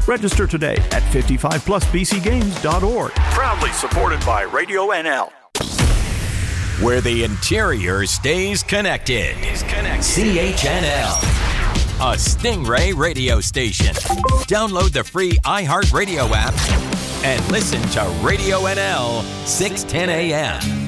Register today at 55plusbcgames.org. Proudly supported by Radio NL. Where the interior stays connected. CHNL. A Stingray radio station. Download the free iHeartRadio app and listen to Radio NL 610 AM.